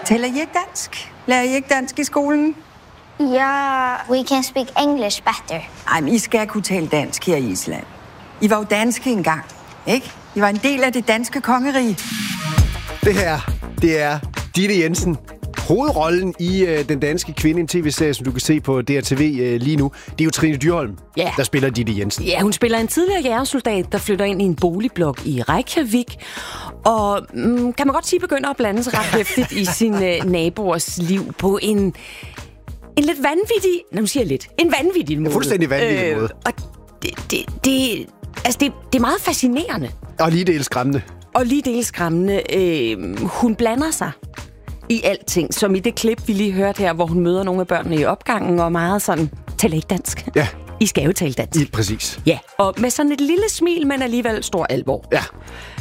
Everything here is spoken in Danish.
Taler I ikke dansk? Lærer I ikke dansk i skolen? Yeah, we can speak English better. Ej, men I skal kunne tale dansk her i Island. I var jo danske engang, ikke? I var en del af det danske kongerige. Det her, det er Ditte Jensen. Hovedrollen i den danske kvinde, en tv-serie, som du kan se på DRTV lige nu, det er jo Trine Dyrholm, der spiller Ditte Jensen. Ja, hun spiller en tidligere jægersoldat, der flytter ind i en boligblok i Reykjavik, og kan man godt sige, begynder at blande sig ret hæftigt i sine naboers liv på en lidt vanvittig, en vanvittig måde. Fuldstændig vanvittig måde. Og det er meget fascinerende. Og lige dele skræmmende. Hun blander sig i alting, som i det klip, vi lige hørte her, hvor hun møder nogle af børnene i opgangen, og meget sådan, taler ikke dansk. Ja. I skal jo tale dansk. Præcis. Ja, og med sådan et lille smil, men alligevel stor alvor. Ja.